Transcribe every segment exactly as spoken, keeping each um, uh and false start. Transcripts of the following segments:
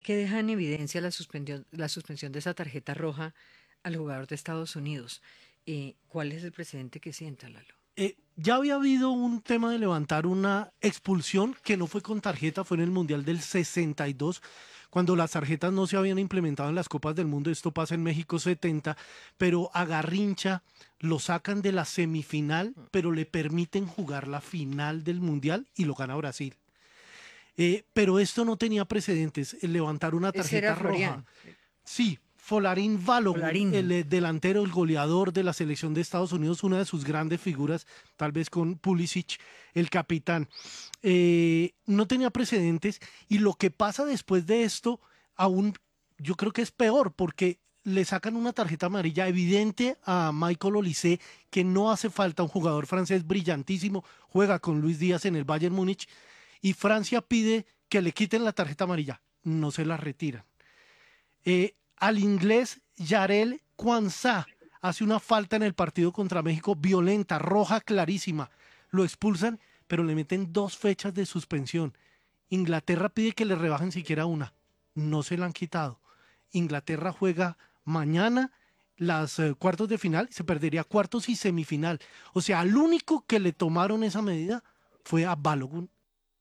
que deja en evidencia la suspensión, la suspensión de esa tarjeta roja al jugador de Estados Unidos. Eh, ¿Cuál es el precedente que sienta, Lalo? Eh, ya había habido un tema de levantar una expulsión que no fue con tarjeta, fue en el Mundial del sesenta y dos, cuando las tarjetas no se habían implementado en las Copas del Mundo. Esto pasa en México setenta, pero a Garrincha lo sacan de la semifinal, pero le permiten jugar la final del Mundial y lo gana Brasil. Eh, pero esto no tenía precedentes, el levantar una tarjeta roja. Sí, Folarin Balogun, el eh, delantero, el goleador de la selección de Estados Unidos, una de sus grandes figuras, tal vez con Pulisic, el capitán. Eh, no tenía precedentes, y lo que pasa después de esto, aún yo creo que es peor, porque le sacan una tarjeta amarilla evidente a Michael Olise, que no hace falta, un jugador francés brillantísimo, juega con Luis Díaz en el Bayern Múnich, y Francia pide que le quiten la tarjeta amarilla, no se la retiran. Eh, al inglés Yarel Quansah hace una falta en el partido contra México, violenta, roja clarísima, lo expulsan, pero le meten dos fechas de suspensión. Inglaterra pide que le rebajen siquiera una, no se la han quitado. Inglaterra juega mañana las eh, cuartos de final, se perdería cuartos y semifinal. O sea, al único que le tomaron esa medida fue a Balogun.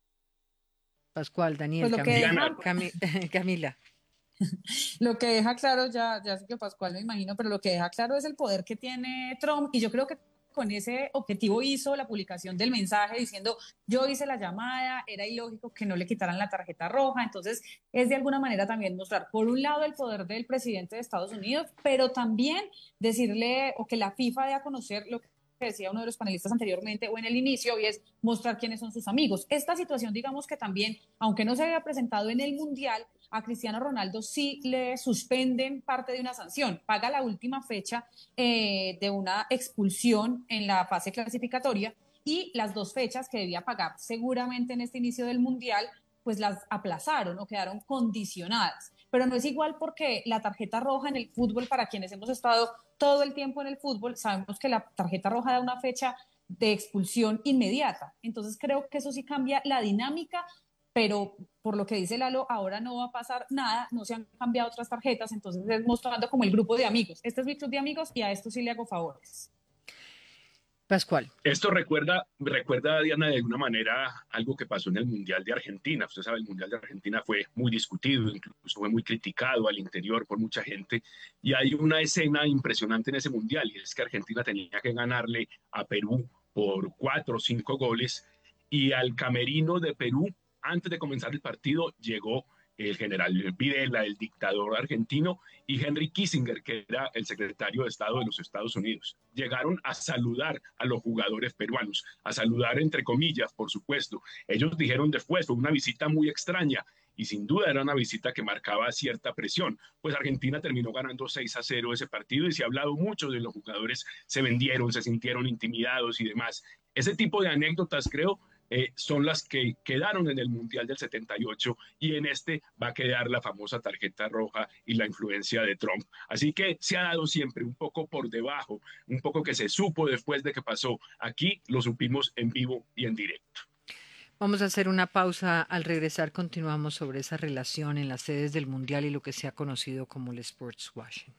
Pascual, Daniel, pues Camila. Deja, Cami, Camila. Lo que deja claro, ya, ya sé que Pascual me imagino, pero lo que deja claro es el poder que tiene Trump, y yo creo que con ese objetivo hizo la publicación del mensaje diciendo: yo hice la llamada, era ilógico que no le quitaran la tarjeta roja. Entonces es de alguna manera también mostrar, por un lado, el poder del presidente de Estados Unidos, pero también decirle, o que la FIFA dé a conocer lo que que decía uno de los panelistas anteriormente o en el inicio, y es mostrar quiénes son sus amigos. Esta situación, digamos que también, aunque no se había presentado en el Mundial, a Cristiano Ronaldo sí le suspenden parte de una sanción, paga la última fecha eh, de una expulsión en la fase clasificatoria, y las dos fechas que debía pagar seguramente en este inicio del Mundial, pues las aplazaron o quedaron condicionadas. Pero no es igual, porque la tarjeta roja en el fútbol, para quienes hemos estado todo el tiempo en el fútbol, sabemos que la tarjeta roja da una fecha de expulsión inmediata. Entonces creo que eso sí cambia la dinámica, pero por lo que dice Lalo, ahora no va a pasar nada, no se han cambiado otras tarjetas, entonces es mostrando como el grupo de amigos. Este es mi club de amigos y a esto sí le hago favores. Pascual. Esto recuerda, recuerda, Diana, de alguna manera algo que pasó en el Mundial de Argentina. Usted sabe, el Mundial de Argentina fue muy discutido, incluso fue muy criticado al interior por mucha gente. Y hay una escena impresionante en ese Mundial, y es que Argentina tenía que ganarle a Perú por cuatro o cinco goles. Y al camerino de Perú, antes de comenzar el partido, llegó el general Videla, el dictador argentino, y Henry Kissinger, que era el secretario de Estado de los Estados Unidos. Llegaron a saludar a los jugadores peruanos, a saludar entre comillas, por supuesto. Ellos dijeron después, fue una visita muy extraña, y sin duda era una visita que marcaba cierta presión, pues Argentina terminó ganando seis a cero ese partido, y se ha hablado mucho de los jugadores, se vendieron, se sintieron intimidados y demás. Ese tipo de anécdotas, creo, Eh, son las que quedaron en el Mundial del setenta y ocho, y en este va a quedar la famosa tarjeta roja y la influencia de Trump. Así que se ha dado siempre un poco por debajo, un poco que se supo después de que pasó. Aquí lo supimos en vivo y en directo. Vamos a hacer una pausa. Al regresar continuamos sobre esa relación en las sedes del Mundial y lo que se ha conocido como el sports washing.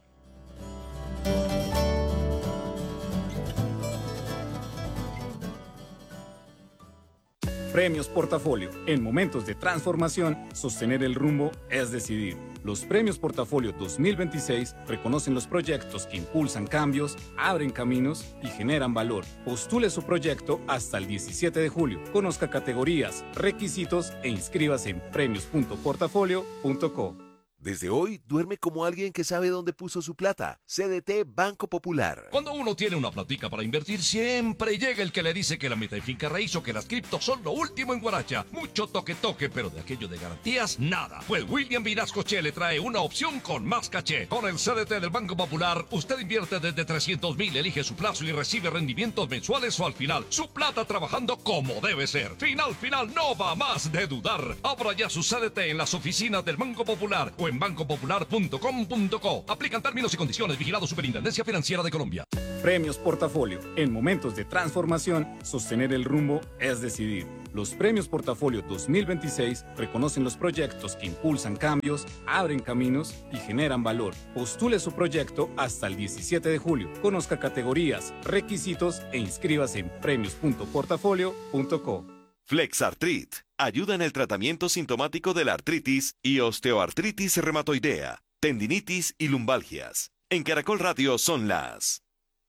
Premios Portafolio. En momentos de transformación, sostener el rumbo es decidir. Los Premios Portafolio dos mil veintiséis reconocen los proyectos que impulsan cambios, abren caminos y generan valor. Postule su proyecto hasta el diecisiete de julio. Conozca categorías, requisitos e inscríbase en premios punto portafolio punto co. Desde hoy, duerme como alguien que sabe dónde puso su plata. C D T Banco Popular. Cuando uno tiene una platica para invertir, siempre llega el que le dice que la meta de finca raíz o que las criptos son lo último en Guaracha. Mucho toque-toque, pero de aquello de garantías, nada. Pues William Vinascoche le trae una opción con más caché. Con el C D T del Banco Popular, usted invierte desde trescientos mil, elige su plazo y recibe rendimientos mensuales o al final. Su plata trabajando como debe ser. Final, final, no va más de dudar. Abra ya su C D T en las oficinas del Banco Popular o en banco popular punto com punto co. Aplican términos y condiciones. Vigilado Superintendencia Financiera de Colombia. Premios Portafolio. En momentos de transformación, sostener el rumbo es decidir. Los premios Portafolio dos mil veintiséis reconocen los proyectos que impulsan cambios, abren caminos y generan valor. Postule su proyecto hasta el diecisiete de julio. Conozca categorías, requisitos e inscríbase en premios punto portafolio punto co. Flexartrit ayuda en el tratamiento sintomático de la artritis y osteoartritis reumatoidea, tendinitis y lumbalgias. En Caracol Radio son las...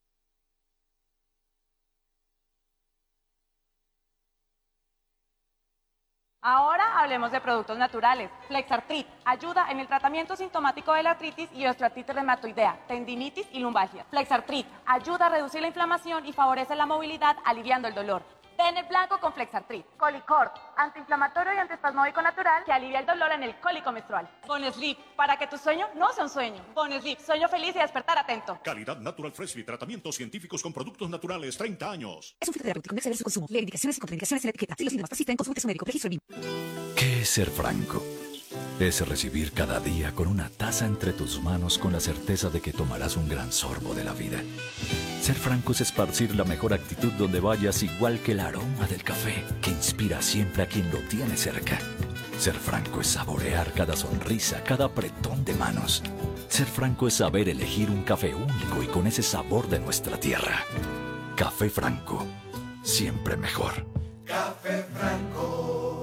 Ahora hablemos de productos naturales. Flexartrit ayuda en el tratamiento sintomático de la artritis y osteoartritis reumatoidea, tendinitis y lumbalgia. Flexartrit ayuda a reducir la inflamación y favorece la movilidad, aliviando el dolor. Pene blanco con Flexartrit. Colicort, antiinflamatorio y antiespasmódico natural que alivia el dolor en el cólico menstrual. Bonesleep, para que tu sueño no sea un sueño. Bonesleep, sueño feliz y despertar atento. Calidad Natural Freshly, tratamientos científicos con productos naturales, treinta años. Es un filtro terapéutico, no exceder su consumo. Lee indicaciones y contraindicaciones en la etiqueta. Si los síntomas persisten, consulte a su médico. Registro B I M. ¿Qué es ser franco? Es recibir cada día con una taza entre tus manos con la certeza de que tomarás un gran sorbo de la vida. Ser franco es esparcir la mejor actitud donde vayas, igual que el aroma del café que inspira siempre a quien lo tiene cerca. Ser franco es saborear cada sonrisa, cada apretón de manos. Ser franco es saber elegir un café único y con ese sabor de nuestra tierra. Café Franco, siempre mejor. Café Franco.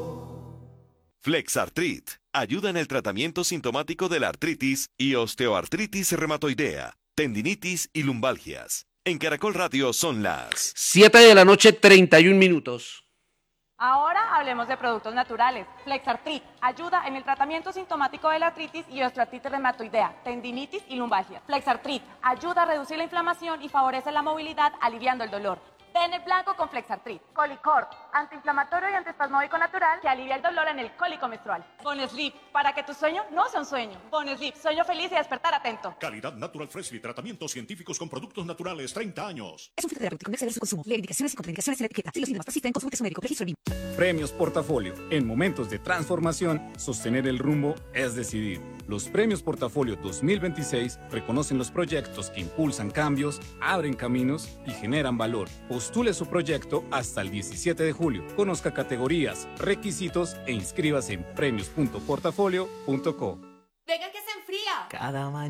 Flexartrit ayuda en el tratamiento sintomático de la artritis y osteoartritis reumatoidea, tendinitis y lumbalgias. En Caracol Radio son las... siete de la noche, treinta y un minutos. Ahora hablemos de productos naturales. Flexartrit ayuda en el tratamiento sintomático de la artritis y osteoartritis reumatoidea, tendinitis y lumbalgia. Flexartrit ayuda a reducir la inflamación y favorece la movilidad, aliviando el dolor. Pene blanco con Flexartrit. Colicort, antiinflamatorio y antiespasmódico natural que alivia el dolor en el cólico menstrual. Bonesleep, para que tu sueño no sea un sueño. Bonesleep, sueño feliz y despertar atento. Calidad Natural Freshly, tratamientos científicos con productos naturales, treinta años. Es un filtro terapéutico, no exceder su consumo. Lee indicaciones y contraindicaciones en la etiqueta. Si los síntomas persisten, consulte a su médico. Registro B I M. Premios Portafolio. En momentos de transformación, sostener el rumbo es decidir. Los premios Portafolio dos mil veintiséis reconocen los proyectos que impulsan cambios, abren caminos y generan valor. Postule su proyecto hasta el diecisiete de julio. Conozca categorías, requisitos e inscríbase en premios punto portafolio punto co. Venga que se enfría. Cada mañana.